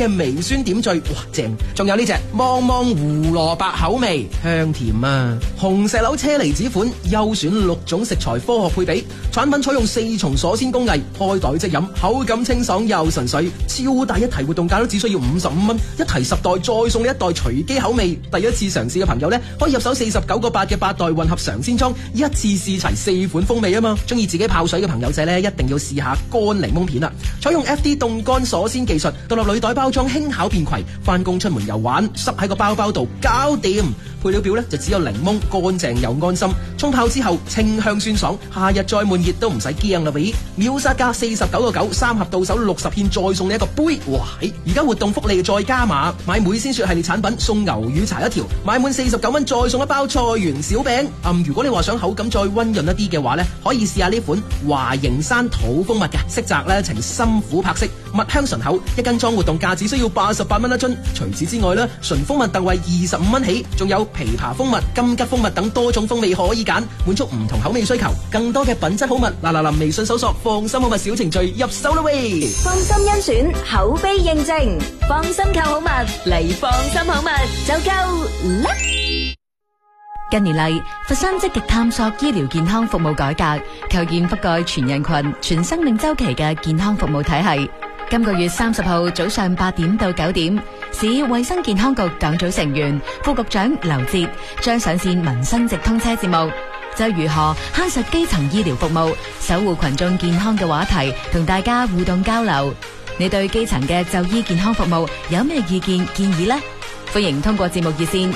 嘅微酸點綴，哇正！仲有呢隻芒芒胡蘿蔔口味，香甜啊！紅石榴車厘子款，優選6種食材，科學配比，產品採用4重鎖鮮工藝，開袋即飲，口感清爽又純粹，超大一提，活動價都只需要55蚊，一提10袋再送你1袋隨機口味。第一次嘗試嘅朋友呢，可以入手49個8嘅8袋混合嘗鮮裝，一次試齊4款風味啊嘛！中意自己泡水嘅朋友仔呢，一定要試下乾檸檬片啦！採用 FD 凍乾鎖鮮技術，獨立鋁袋包裝，輕巧便攜，翻工出門遊玩，塞喺個包包度搞掂。配料表呢，就只有檸檬，乾淨又安心。沖泡之後清香酸爽，夏日再悶熱都唔使驚啦喂！秒殺價49個9，三盒到手60片，再送你一個杯。哇！而家活動福利再加碼，買美鮮雪系列產品送牛乳茶1條，買滿49蚊再送一包菜園小餅。如果你話想口感再溫潤一啲嘅話呢，可以試下呢款華盈山土蜂蜜嘅，色澤呢呈深苦柏色，蜜香醇厚，一斤裝活動價只需要88蚊一樽。除此之外呢，純蜂蜜特惠25蚊起，仲有枇杷蜂蜜、金桔蜂蜜等多種風味可以揀，滿足唔同口味需求。更多嘅品質好蜜，嗱，微信搜索放心好蜜小程序入手啦喂！ 放心甄選，口碑認證，放心購好蜜嚟放心好蜜就夠啦！ 近年嚟，佛山積極探索醫療健康服務改革，構建覆蓋全人群、全生命周期嘅健康服務體系。今個月30號早上8點到9點，市衛生健康局黨組成員、副局長劉哲將上線民生直通車節目，就如何夯實基層醫療服務、守護群眾健康嘅話題，同大家互動交流。你對基層嘅就醫健康服務有咩意見建議呢？歡迎通過節目熱線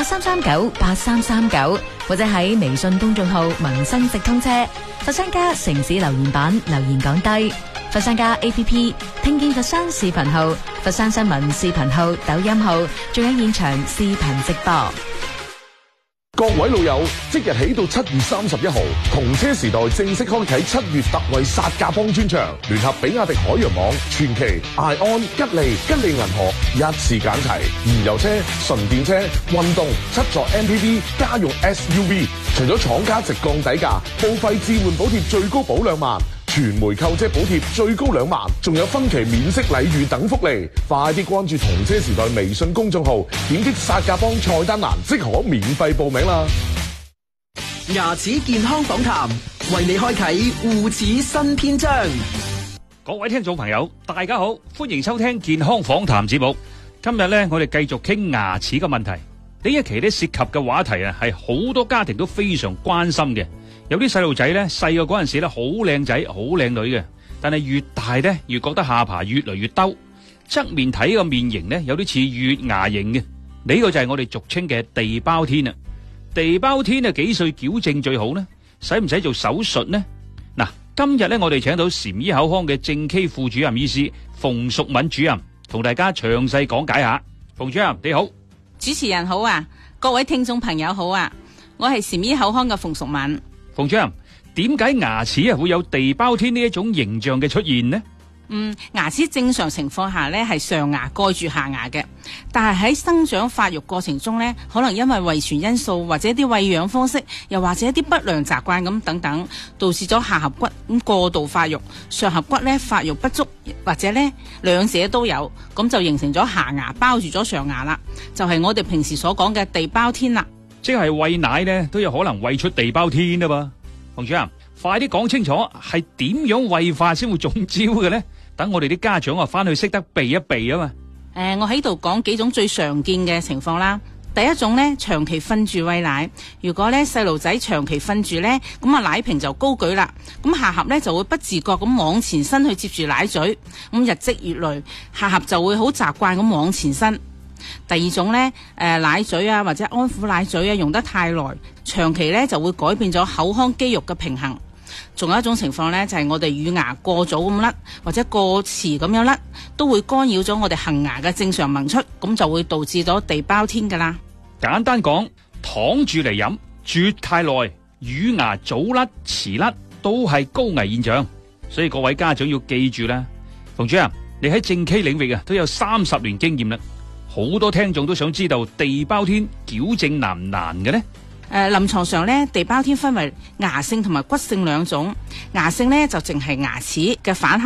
83398339，或者喺微信公眾號民生直通車佛山家城市留言板留言講低。佛山家 APP 聽見佛山視頻號、佛山新聞視頻號、抖音號，仲有現場視頻直播。 各位老友，即日起到7月31號，同車時代正式開啟7月特惠殺價幫專場，聯合比亞迪海洋網、傳祺、艾安、吉利銀河一次揀齊，燃油車、純電車、運動、7座 MPV、家用 SUV， 除咗廠家直降底價，報廢置換補貼最高保2萬。全煤購車補貼最高2萬，仲有分期免息禮遇等福利，快啲關注同車時代微信公眾號，點擊殺價幫菜單欄即可免費報名啦！ 牙齒健康訪談，為你開啟護齒新篇章。 各位聽眾朋友，大家好，歡迎收聽健康訪談節目。今日呢，我哋繼續傾牙齒嘅問題。呢一期呢涉及嘅話題啊，係好多家庭都非常關心嘅。有啲細路仔咧，細個嗰陣時咧，好靚仔好靚女嘅，但係越大咧，越覺得下巴越嚟越兜，側面睇個面型咧，有啲似月牙形嘅。呢個就係我哋俗稱嘅地包天啦。地包天啊，幾歲矯正最好呢？使唔使做手術呢？嗱，今日咧，我哋請到禪醫口腔嘅正畸副主任醫師馮淑敏主任，同大家詳細講解下。馮主任你好。 主持人好啊，各位聽眾朋友好啊，我係禪醫口腔嘅馮淑敏。 馮主任，點解牙齒會有地包天呢一種形象嘅出現呢？ 牙齒正常情況下咧係上牙蓋住下牙嘅，但係喺生長發育過程中咧，可能因為遺傳因素或者一啲餵養方式，又或者一啲不良習慣咁等等，導致咗下頜骨咁過度發育，上頜骨咧發育不足，或者咧兩者都有，咁就形成咗下牙包住咗上牙啦，就係我哋平時所講嘅地包天啦。 即係餵奶咧都有可能餵出地包天啊嘛。馮主任，快啲講清楚係點樣餵法先會中招嘅呢？等我哋啲家長翻去識得避一避啊嘛。 我喺度講幾種最常見嘅情況啦。第一種呢，長期瞓住餵奶。如果呢細路仔長期瞓住呢，咁啊奶瓶就高舉啦，咁下頜呢就會不自覺咁往前伸去接住奶嘴，咁日積月累，下頜就會好習慣咁往前伸。第二種呢，奶嘴啊或者安撫奶嘴啊用得太耐，長期呢就會改變咗口腔肌肉嘅平衡。仲有一種情況呢，就係我哋乳牙過早咁甩或者過遲咁樣甩，都會干擾咗我哋恆牙嘅正常萌出，咁就會導致咗地包天噶啦。 簡單講，躺住嚟飲，啜太耐，乳牙早甩遲甩都係高危現象，所以各位家長要記住啦。馮主任，你喺正畸領域都有30年經驗啦，好多聽眾都想知道地包天矯正難唔難嘅呢？ 臨床上咧，地包天分為牙性同埋骨性兩種。牙性咧就淨係牙齒嘅反頜，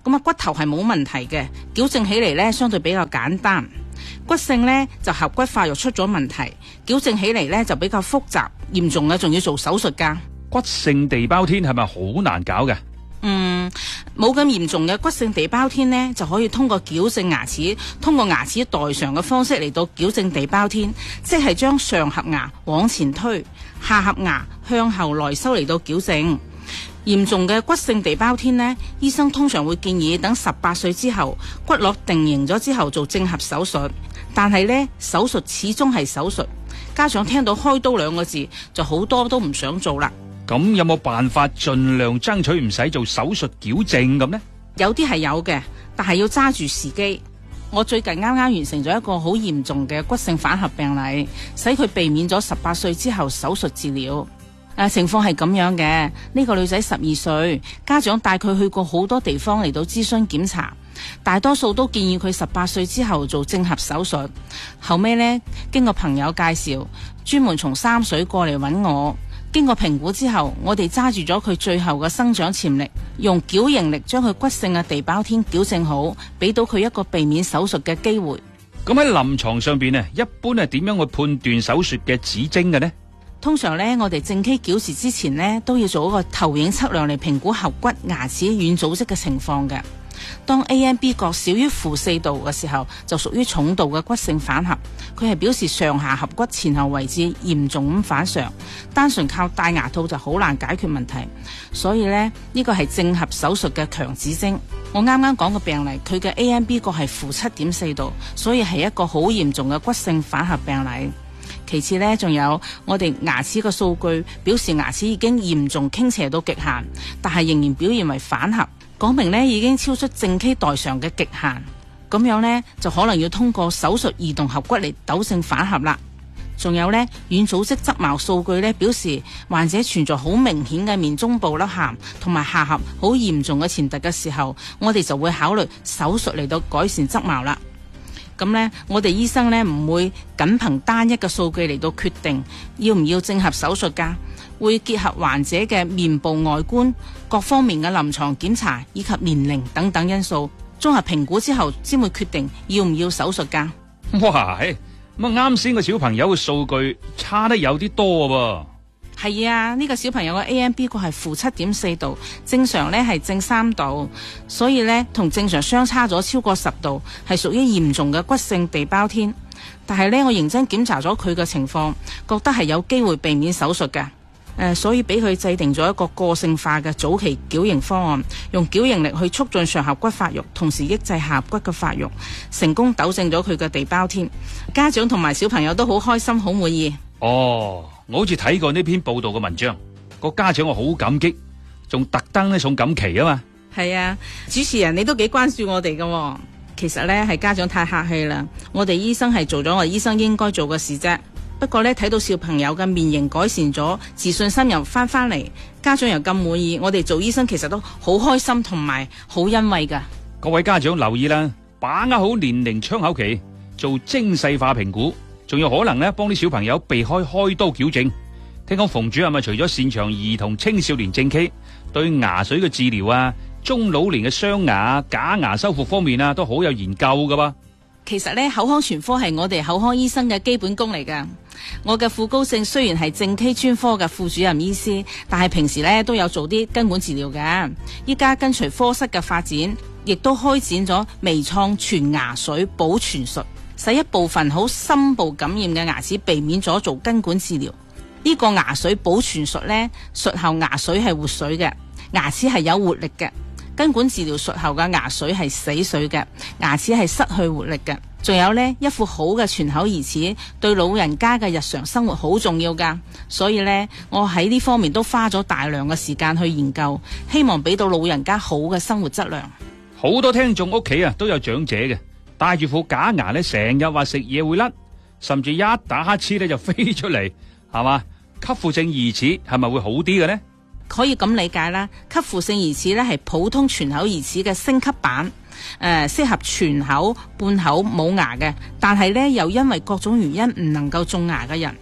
咁啊骨頭係冇問題嘅，矯正起嚟呢相對比較簡單。骨性呢就合骨發育出咗問題，矯正起嚟呢就比較複雜嚴重嘅，仲要做手術㗎。 骨性地包天係咪好難搞嘅？ 冇咁嚴重嘅骨性地包天呢，就可以通過矯正牙齒，通過牙齒代償嘅方式嚟到矯正地包天，即係將上頜牙往前推，下頜牙向後來收嚟到矯正。嚴重嘅骨性地包天呢，醫生通常會建議等18歲之後骨骼定型咗之後做正頜手術，但係呢，手術始終係手術，家長聽到開刀2個字就好多都唔想做啦。 咁有冇辦法盡量爭取唔使做手術矯正咁呢？ 有啲係有嘅，但係要揸住時機。我最近啱啱完成咗一個好嚴重嘅骨性反頜病例，使佢避免咗18歲之後手術治療。情況係咁樣嘅，呢個女仔12歲，家長帶佢去過好多地方嚟到諮詢檢查，大多數都建議佢18歲之後做正頜手術。後尾呢，經過朋友介紹，專門從三水過嚟揾我。經過評估之後，我哋揸住咗佢最後嘅生長潛力，用矯形力將佢骨性嘅地包天矯正好，俾到佢一個避免手術嘅機會。 咁喺臨床上邊一般係點樣去判斷手術嘅指徵嘅呢？ 通常呢，我哋正畸矯視之前呢，都要做一個投影測量嚟評估頜骨牙齒軟組織嘅情況嘅。當 A、M、B 角少於-4度嘅時候，就屬於重度嘅骨性反頜，佢係表示上下頜骨前後位置嚴重咁反常，單純靠戴牙套就好難解決問題。所以呢，呢個係正頜手術嘅強指徵。我啱啱講嘅病例，佢嘅 A、M、B 角係-7.4度，所以係一個好嚴重嘅骨性反頜病例。其次呢，仲有我哋牙齒嘅數據表示牙齒已經嚴重傾斜到極限，但係仍然表現為反頜，講明呢已經超出正畸代償嘅極限。咁樣呢，就可能要通過手術移動頜骨嚟糾正反頜啦。仲有呢，軟組織側貌數據呢表示患者存在好明顯嘅面中部凹陷同埋下頜好嚴重嘅前凸嘅時候，我哋就會考慮手術嚟到改善側貌啦。咁呢，我哋醫生呢唔會僅憑單一嘅數據嚟到決定要唔要正頜手術㗎，會結合患者嘅面部外觀、各方面嘅臨床檢查以及年齡等等因素，綜合評估之後先會決定要唔要手術㗎。 哇，咁啱先個小朋友嘅數據差得有啲多喎。 係啊，呢個小朋友嘅 A、M、B 角係-7.4度，正常呢係正3度，所以呢，同正常相差咗超過10度，係屬於嚴重嘅骨性地包天。但係呢，我認真檢查咗佢嘅情況，覺得係有機會避免手術嘅。所以俾佢制定咗一個個性化嘅早期矯形方案，用矯形力去促進上頜骨發育，同時抑制下頜骨嘅發育，成功糾正咗佢嘅地包天。家長同埋小朋友都好開心，好滿意。 哦，我好似睇過呢篇報道嘅文章，個家長我好感激，仲特登呢送錦旗啊嘛。 係啊，主持人你都幾關注我哋㗎。其實呢係家長太客氣啦，我哋醫生係做咗我醫生應該做嘅事啫。不過呢，睇到小朋友嘅面型改善咗，自信心又翻嚟，家長又咁滿意，我哋做醫生其實都好開心同埋好欣慰㗎。 各位家長留意啦，把握好年齡窗口期，做精細化評估，仲有可能呢幫啲小朋友避開開刀矯正。聽講馮主任除咗擅長兒童青少年正畸，對牙髓嘅治療啊、中老年嘅雙牙、假牙修復方面啊，都好有研究噶噃。 其實呢，口腔全科係我哋口腔醫生嘅基本功嚟㗎。我嘅副高姓雖然係正畸專科嘅副主任醫師，但係平時呢都有做啲根管治療嘅。依家跟隨科室嘅發展，亦都開展咗微創全牙髓保存術，使一部分好深部感染嘅牙齒避免咗做根管治療。呢個牙髓保存術呢，術後牙髓係活水嘅，牙齒係有活力嘅。根管治療術後嘅牙髓係死水嘅，牙齒係失去活力嘅。仲有呢，一副好嘅全口義齒對老人家嘅日常生活好重要㗎。所以呢，我喺呢方面都花咗大量嘅時間去研究，希望俾到老人家好嘅生活質量。 好多聽眾屋企啊都有長者嘅，戴住副假牙呢，成日話食嘢會甩，甚至一打乞嗤呢就飛出嚟，係嘛？吸附性義齒係咪會好啲嘅呢？ 可以咁理解啦，吸附性義齒咧係普通全口義齒嘅升級版，適合全口、半口冇牙嘅，但係咧又因為各種原因唔能夠種牙嘅人。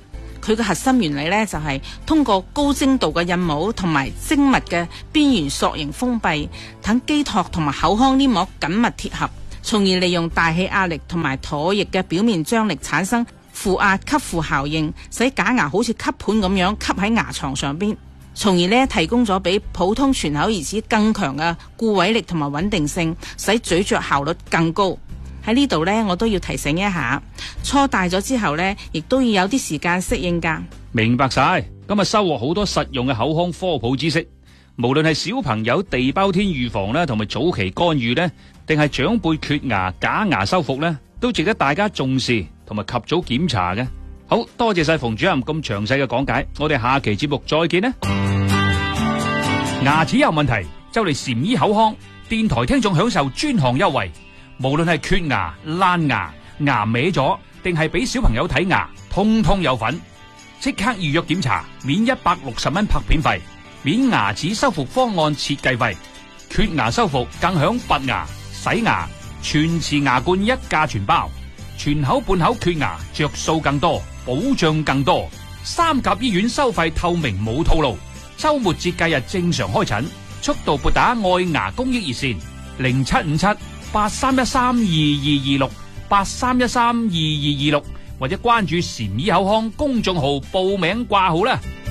佢嘅核心原理呢，就係通過高精度嘅印模同埋精密嘅邊緣塑形封閉，等肌托同埋口腔黏膜緊密貼合，從而利用大氣壓力同埋唾液嘅表面張力產生負壓吸附效應，使假牙好似吸盤咁樣吸喺牙床上邊，從而呢提供咗比普通全口牙齒更強嘅固位力同埋穩定性，使咀嚼效率更高。喺呢度呢，我都要提醒一下，初戴咗之後呢，亦都要有啲時間適應㗎。 明白晒，今日收穫好多實用嘅口腔科普知識。無論係小朋友地包天預防咧，同埋早期干預呢，定係長輩缺牙假牙修復呢，都值得大家重視同埋及早檢查嘅。好多謝晒馮主任咁詳細嘅講解，我哋下期節目再見啦。牙齒有問題就嚟禪醫口腔，電台聽眾享受專項優惠。無論係缺牙、爛牙、牙歪咗，定係俾小朋友睇牙，通通有份。即刻預約檢查，免160蚊拍片費，免牙齒修復方案設計費，缺牙修復更享拔牙、洗牙、全瓷牙冠一價全包，全口半口缺牙着數更多，保障更多。三甲醫院收費透明冇套路，周末節假日正常開診，速度撥打愛牙公益熱線075783132226 83132226，或者關注禪醫口腔公眾號報名掛號啦。